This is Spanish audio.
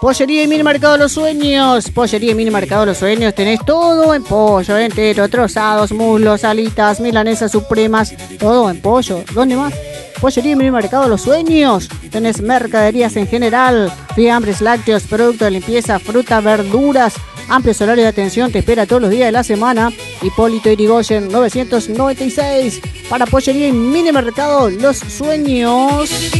Pollería y Mini Mercado Los Sueños. Pollería y Mini Mercado Los Sueños. Tenés todo en pollo entero, trozados, muslos, alitas, milanesas supremas. Todo en pollo. ¿Dónde más? Pollería y Mini Mercado Los Sueños. Tenés mercaderías en general, fiambres, lácteos, productos de limpieza, fruta, verduras. Amplio horario de atención te espera todos los días de la semana. Hipólito Yrigoyen 996 para Pollería y Mini Mercado Los Sueños.